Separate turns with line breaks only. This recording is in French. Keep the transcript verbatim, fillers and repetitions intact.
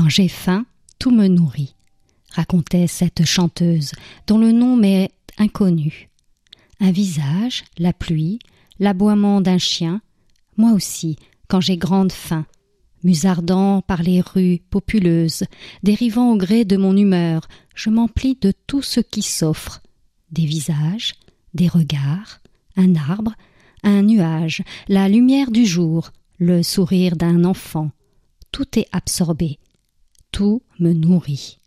Quand j'ai faim, tout me nourrit, racontait cette chanteuse dont le nom m'est inconnu. Un visage, la pluie, l'aboiement d'un chien, moi aussi, quand j'ai grande faim, musardant par les rues populeuses, dérivant au gré de mon humeur, je m'emplis de tout ce qui s'offre, des visages, des regards, un arbre, un nuage, la lumière du jour, le sourire d'un enfant. Tout est absorbé, tout me nourrit.